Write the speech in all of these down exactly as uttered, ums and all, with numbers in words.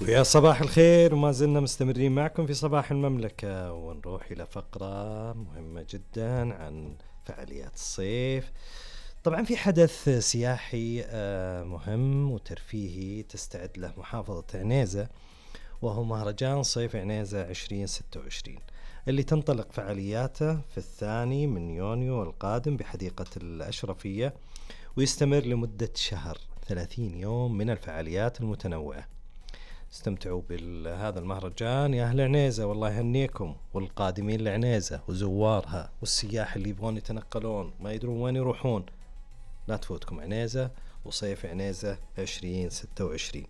ويا صباح الخير، وما زلنا مستمرين معكم في صباح المملكة، ونروح إلى فقرة مهمة جدا عن فعاليات الصيف. طبعا في حدث سياحي مهم وترفيهي تستعد له محافظة عنيزة، وهو مهرجان صيف عنيزة عشرين ستة وعشرين، اللي تنطلق فعالياته في الثاني من يونيو القادم بحديقة الأشرفية، ويستمر لمدة شهر، ثلاثين يوم من الفعاليات المتنوعة. استمتعوا بهذا المهرجان يا أهل عنيزة، والله يهنيكم، والقادمين لعنيزة وزوارها والسياح اللي يبغون يتنقلون ما يدرون وين يروحون، لا تفوتكم عنيزة وصيف عنيزة عشرين ستة وعشرين.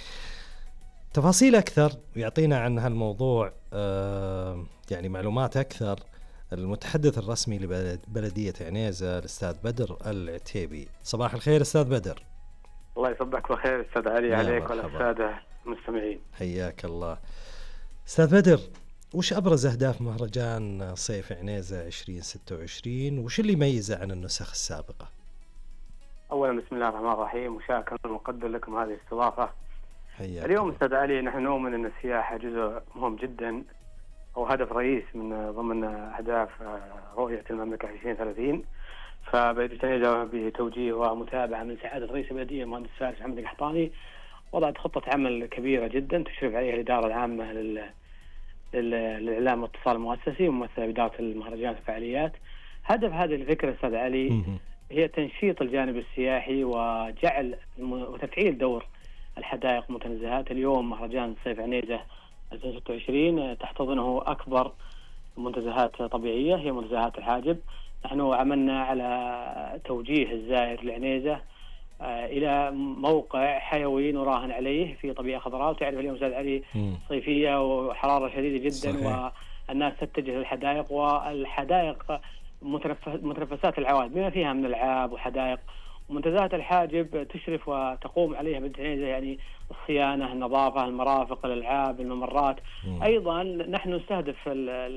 تفاصيل أكثر ويعطينا عن هالموضوع آه يعني معلومات أكثر المتحدث الرسمي لبلدية عنيزة الأستاذ بدر العتيبي. صباح الخير أستاذ بدر. الله يصبحك بخير أستاذ علي عليك وعلى السادة المستمعين. حياك الله أستاذ بدر. وش أبرز أهداف مهرجان صيف عنيزة عشرين ستة وعشرين، وش اللي يميزه عن النسخ السابقة؟ أولا بسم الله الرحمن الرحيم، وشاكرا ومقدر لكم هذه الاستضافة. اليوم الله. أستاذ علي نحن نؤمن أن السياحة جزء مهم جدا أو هدف رئيس من ضمن أهداف رؤية المملكة عشرين ثلاثين. فبلدية عنيزة بتوجيه ومتابعة من سعادة رئيس البلدية المهندس فارس محمد القحطاني وضعت خطة عمل كبيرة جدا تشرف عليها الإدارة العامة لل... لل... للإعلام والاتصال المؤسسي وممثلة بإدارة المهرجانات والفعاليات. هدف هذه الفكرة أستاذ علي هي تنشيط الجانب السياحي وجعل وتفعيل دور الحدائق والمتنزهات. اليوم مهرجان صيف عنيزة ألفين وستة وعشرين تحتضنه أكبر منتزهات طبيعية هي منتزهات الحاجب. نحن عملنا على توجيه الزائر لعنيزة إلى موقع حيوي نراهن عليه في طبيعة خضراء. وتعرف اليوم أستاذ علي صيفية وحرارة شديدة جدا. صحيح. والناس تتجه للحدائق، والحدائق متنفسات العوائد بما فيها من العاب وحدائق. ومنتزهات الحاجب تشرف وتقوم عليها بلدية عنيزة يعني الصيانة، النظافة، المرافق، الألعاب، الممرات. مم. أيضا نحن نستهدف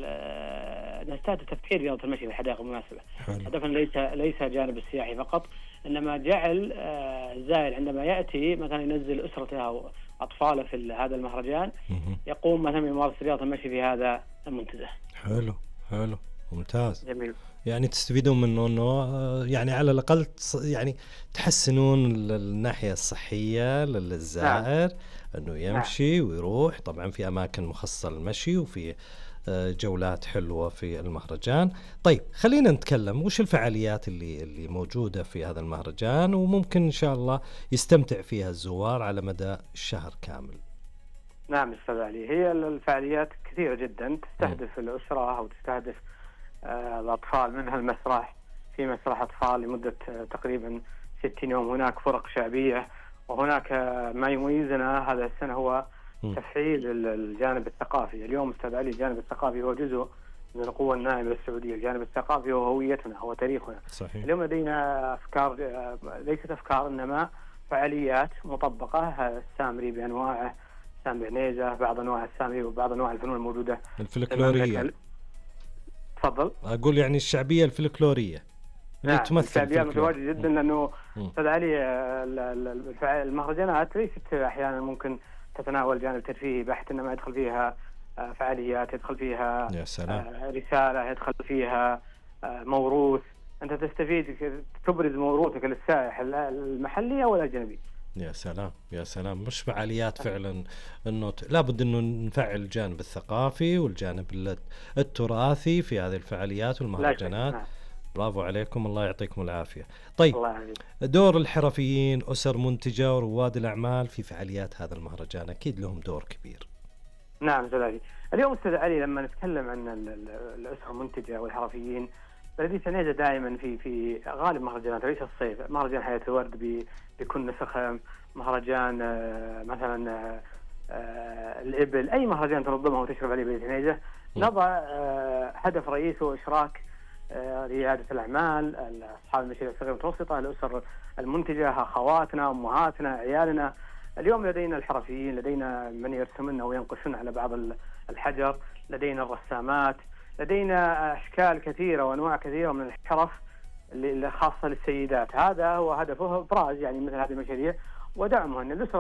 نستهدف تفعيل رياضة المشي في الحدائق المناسبة. هدفنا ليس ليس جانب السياحي فقط، إنما جعل الزائر عندما يأتي مثلا ينزل أسرته أو أطفاله في هذا المهرجان يقوم مثلا بممارسة رياضة المشي في هذا المنتزه. حلو حلو ممتاز. جميل. يعني تستفيدون منه انه يعني على الاقل يعني تحسنون الناحيه الصحيه للزائر. نعم. انه يمشي. نعم. ويروح طبعا في اماكن مخصصه للمشي وفي جولات حلوه في المهرجان. طيب خلينا نتكلم وش الفعاليات اللي اللي موجوده في هذا المهرجان وممكن ان شاء الله يستمتع فيها الزوار على مدى الشهر كامل. نعم استاذ علي، هي الفعاليات كثيره جدا تستهدف م. الاسره او تستهدف الأطفال. منها المسرح، في مسرح أطفال لمدة تقريبا ستين يوم. هناك فرق شعبية، وهناك ما يميزنا هذا السنة هو تفعيل الجانب الثقافي. اليوم أستاذ علي الجانب الثقافي هو جزء من القوة الناعمة للسعودية. الجانب الثقافي هو هويتنا، هو تاريخنا. صحيح. اليوم لدينا أفكار، ليست أفكار إنما فعاليات مطبقة. السامري بأنواعه، سامري عنيزة، بعض أنواع السامري وبعض أنواع الفنون الموجودة الفلكلورية. تفضل. أقول يعني الشعبية الفلكلورية اللي نعم تمثل الشعبية متواجدة جدا. لأنه أستاذ علي المهرجانات ليست أحيانا ممكن تتناول جانب ترفيهي بحت، إنما يدخل فيها فعاليات، يدخل فيها يا سلام. رسالة، يدخل فيها موروث. أنت تستفيد تبرز موروثك للسائح المحلي أو الأجنبي. يا سلام يا سلام. مش فعاليات فعلا انه ت... لابد انه نفعل الجانب الثقافي والجانب التراثي في هذه الفعاليات والمهرجانات. نعم. برافو عليكم، الله يعطيكم العافية. طيب الله دور الحرفيين، أسر منتجة ورواد الأعمال في فعاليات هذا المهرجان أكيد لهم دور كبير. نعم أستاذ علي. اليوم أستاذ علي لما نتكلم عن الأسر المنتجة والحرفيين، بلدية عنيزة دائما في في غالب مهرجانات ليس الصيف، مهرجان حياة الورد بكل نسخة، مهرجان مثلا الإبل، أي مهرجان تنظمه وتشرف عليه بلدية عنيزة نضع هدف رئيسي وإشراك ريادة الأعمال، أصحاب المشاريع الصغيرة والمتوسطة، الأسر المنتجة، أخواتنا، أمهاتنا، عيالنا. اليوم لدينا الحرفيين، لدينا من يرسمون وينقشون على بعض الحجر، لدينا الرسامات، لدينا أشكال كثيرة وأنواع كثيرة من الحرف اللي خاصة للسيدات. هذا هو هدفه إبراز يعني مثل هذه المشاريع ودعمها. الأسرة